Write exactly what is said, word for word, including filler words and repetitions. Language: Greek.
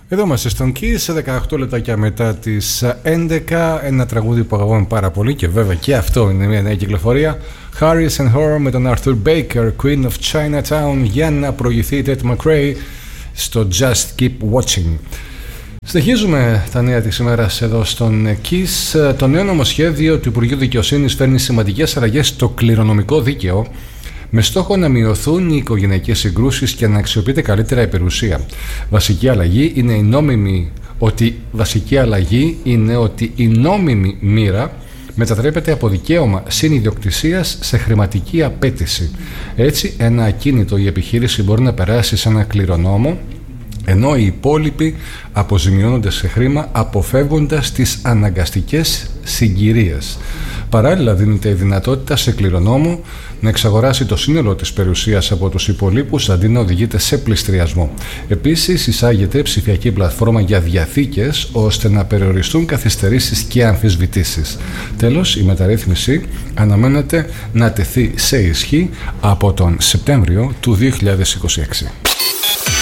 Εδώ είμαστε στον Kiss, σε δεκαοκτώ λεπτάκια μετά τις έντεκα. Ένα τραγούδι που αγαπάμε πάρα πολύ και βέβαια και αυτό είναι μια νέα κυκλοφορία. Harris and Horror με τον Arthur Baker, Queen of Chinatown, για να προηγηθεί Ted McRae στο Just Keep Watching. Συνεχίζουμε τα νέα της ημέρας εδώ στον Kiss. Το νέο νομοσχέδιο του Υπουργείου Δικαιοσύνης φέρνει σημαντικές αλλαγές στο κληρονομικό δίκαιο, με στόχο να μειωθούν οι οικογενειακές συγκρούσεις και να αξιοποιείται καλύτερα η περιουσία. Βασική αλλαγή είναι η νόμιμη, ότι, βασική αλλαγή είναι ότι η νόμιμη μοίρα μετατρέπεται από δικαίωμα συνιδιοκτησίας σε χρηματική απέτηση. Έτσι, ένα ακίνητο ή επιχείρηση μπορεί να περάσει σε ένα κληρονόμο, ενώ οι υπόλοιποι αποζημιώνονται σε χρήμα, αποφεύγοντας τις αναγκαστικές συγκυρίες. Παράλληλα, δίνεται η δυνατότητα σε κληρονόμο να εξαγοράσει το σύνολο της περιουσίας από τους υπολείπους αντί να οδηγείται σε πληστριασμό. Επίσης, εισάγεται ψηφιακή πλατφόρμα για διαθήκες ώστε να περιοριστούν καθυστερήσεις και αμφισβητήσεις. Τέλος, η μεταρρύθμιση αναμένεται να τεθεί σε ισχύ από τον Σεπτέμβριο του δύο χιλιάδες είκοσι έξι.